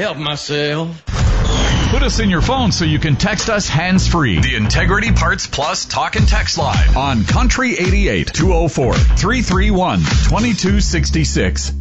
help myself. Put us in your phone so you can text us hands-free. The Integrity Parts Plus Talk and Text Line on Country 88 204 331 2266.